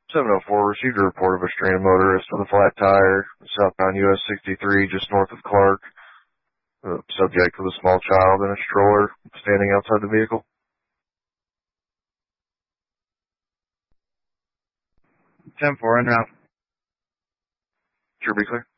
704 received a report of a stranded motorist with a flat tire southbound US 63 just north of Clark. The subject was a small child in a stroller standing outside the vehicle. 10-4 en route. Sure, be clear.